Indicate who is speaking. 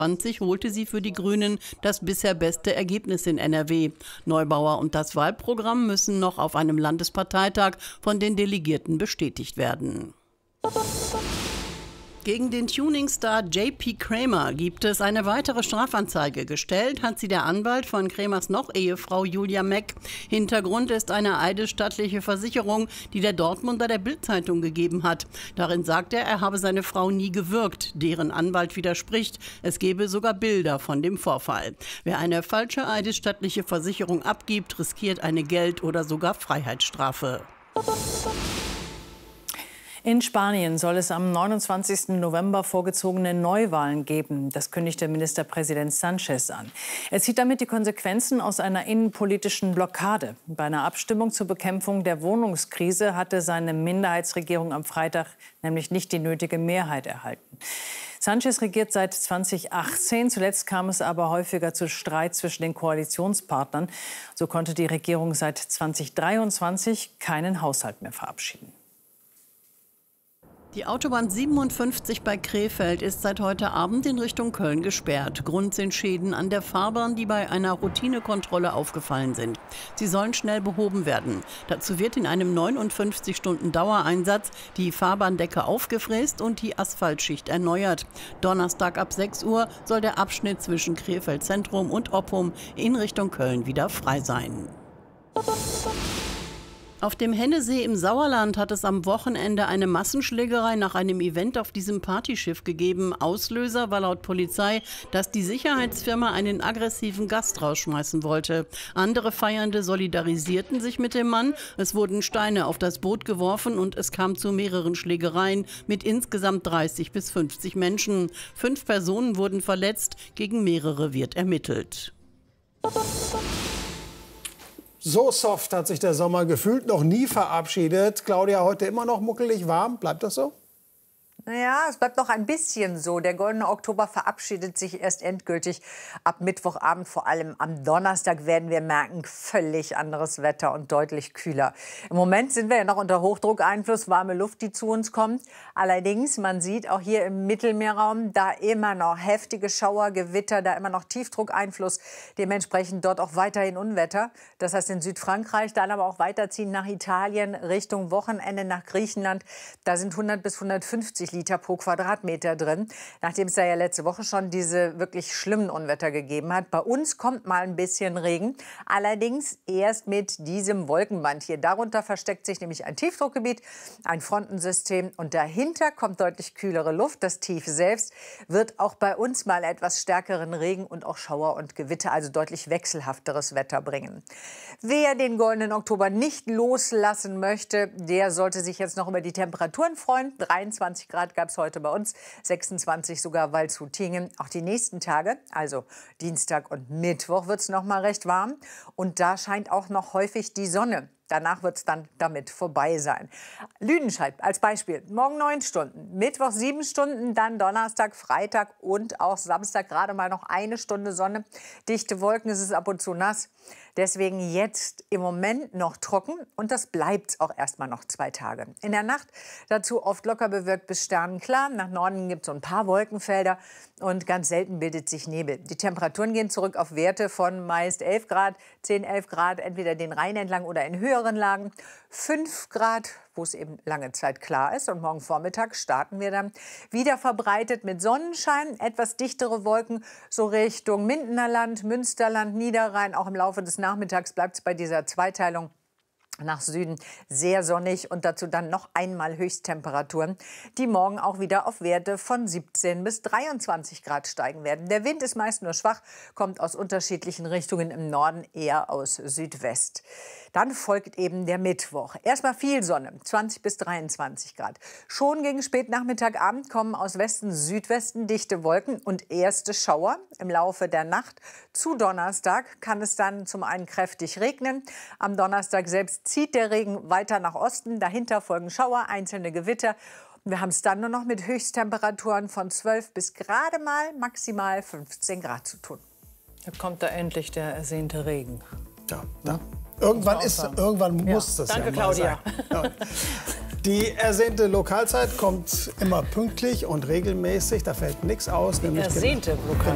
Speaker 1: 2020 holte sie für die Grünen das bisher beste Ergebnis in NRW. Neubauer und das Wahlprogramm müssen noch auf einem Landesparteitag von den Delegierten bestätigt werden. Gegen den Tuningstar J.P. Cramer gibt es eine weitere Strafanzeige. Gestellt hat sie der Anwalt von Cramers Noch-Ehefrau Julia Meck. Hintergrund ist eine eidesstattliche Versicherung, die der Dortmunder der Bild-Zeitung gegeben hat. Darin sagt er habe seine Frau nie gewürgt. Deren Anwalt widerspricht. Es gebe sogar Bilder von dem Vorfall. Wer eine falsche eidesstattliche Versicherung abgibt, riskiert eine Geld- oder sogar Freiheitsstrafe.
Speaker 2: In Spanien soll es am 29. November vorgezogene Neuwahlen geben. Das kündigte Ministerpräsident Sánchez an. Er zieht damit die Konsequenzen aus einer innenpolitischen Blockade. Bei einer Abstimmung zur Bekämpfung der Wohnungskrise hatte seine Minderheitsregierung am Freitag nämlich nicht die nötige Mehrheit erhalten. Sánchez regiert seit 2018. Zuletzt kam es aber häufiger zu Streit zwischen den Koalitionspartnern. So konnte die Regierung seit 2023 keinen Haushalt mehr verabschieden.
Speaker 1: Die Autobahn 57 bei Krefeld ist seit heute Abend in Richtung Köln gesperrt. Grund sind Schäden an der Fahrbahn, die bei einer Routinekontrolle aufgefallen sind. Sie sollen schnell behoben werden. Dazu wird in einem 59-Stunden-Dauereinsatz die Fahrbahndecke aufgefräst und die Asphaltschicht erneuert. Donnerstag ab 6 Uhr soll der Abschnitt zwischen Krefeld Zentrum und Oppum in Richtung Köln wieder frei sein. Auf dem Hennesee im Sauerland hat es am Wochenende eine Massenschlägerei nach einem Event auf diesem Partyschiff gegeben. Auslöser war laut Polizei, dass die Sicherheitsfirma einen aggressiven Gast rausschmeißen wollte. Andere Feiernde solidarisierten sich mit dem Mann. Es wurden Steine auf das Boot geworfen und es kam zu mehreren Schlägereien mit insgesamt 30 bis 50 Menschen. 5 Personen wurden verletzt, gegen mehrere wird ermittelt.
Speaker 3: So soft hat sich der Sommer gefühlt noch nie verabschiedet. Claudia, heute immer noch muckelig warm. Bleibt das so?
Speaker 4: Ja, es bleibt noch ein bisschen so. Der goldene Oktober verabschiedet sich erst endgültig ab Mittwochabend. Vor allem am Donnerstag werden wir merken, völlig anderes Wetter und deutlich kühler. Im Moment sind wir ja noch unter Hochdruckeinfluss, warme Luft, die zu uns kommt. Allerdings, man sieht auch hier im Mittelmeerraum, da immer noch heftige Schauer, Gewitter, da immer noch Tiefdruckeinfluss. Dementsprechend dort auch weiterhin Unwetter. Das heißt in Südfrankreich, dann aber auch weiterziehen nach Italien, Richtung Wochenende nach Griechenland. Da sind 100 bis 150 Liter pro Quadratmeter drin, nachdem es da ja letzte Woche schon diese wirklich schlimmen Unwetter gegeben hat. Bei uns kommt mal ein bisschen Regen, allerdings erst mit diesem Wolkenband hier. Darunter versteckt sich nämlich ein Tiefdruckgebiet, ein Frontensystem und dahinter kommt deutlich kühlere Luft. Das Tief selbst wird auch bei uns mal etwas stärkeren Regen und auch Schauer und Gewitter, also deutlich wechselhafteres Wetter bringen. Wer den goldenen Oktober nicht loslassen möchte, der sollte sich jetzt noch über die Temperaturen freuen. 23 Grad gab es heute bei uns, 26 sogar Waldshut-Tiengen. Auch die nächsten Tage, also Dienstag und Mittwoch, wird es noch mal recht warm. Und da scheint auch noch häufig die Sonne. Danach wird es dann damit vorbei sein. Lüdenscheid als Beispiel. Morgen 9 Stunden, Mittwoch 7 Stunden, dann Donnerstag, Freitag und auch Samstag gerade mal noch 1 Stunde Sonne. Dichte Wolken, es ist ab und zu nass. Deswegen jetzt im Moment noch trocken und das bleibt auch erstmal noch 2 Tage. In der Nacht dazu oft locker bewölkt bis sternenklar. Nach Norden gibt es so ein paar Wolkenfelder und ganz selten bildet sich Nebel. Die Temperaturen gehen zurück auf Werte von meist 11 Grad, 10, 11 Grad, entweder den Rhein entlang oder in höheren Lagen. 5 Grad, wo es eben lange Zeit klar ist. Und morgen Vormittag starten wir dann wieder verbreitet mit Sonnenschein. Etwas dichtere Wolken so Richtung Mindener Land, Münsterland, Niederrhein. Auch im Laufe des Nachmittags bleibt es bei dieser Zweiteilung nach Süden sehr sonnig und dazu dann noch einmal Höchsttemperaturen, die morgen auch wieder auf Werte von 17 bis 23 Grad steigen werden. Der Wind ist meist nur schwach, kommt aus unterschiedlichen Richtungen, im Norden eher aus Südwest. Dann folgt eben der Mittwoch. Erstmal viel Sonne, 20 bis 23 Grad. Schon gegen Spätnachmittagabend kommen aus Westen, Südwesten dichte Wolken und erste Schauer. Im Laufe der Nacht zu Donnerstag kann es dann zum einen kräftig regnen. Am Donnerstag selbst zieht der Regen weiter nach Osten. Dahinter folgen Schauer, einzelne Gewitter. Wir haben es dann nur noch mit Höchsttemperaturen von 12 bis gerade mal maximal 15 Grad zu tun.
Speaker 2: Da kommt da endlich der ersehnte Regen.
Speaker 3: Ja, ne? Irgendwann muss das
Speaker 2: Danke,
Speaker 3: ja mal
Speaker 2: Claudia.
Speaker 3: sein. Ja. Die ersehnte Lokalzeit kommt immer pünktlich und regelmäßig. Da fällt nichts aus.
Speaker 2: Die ersehnte Lokalzeit.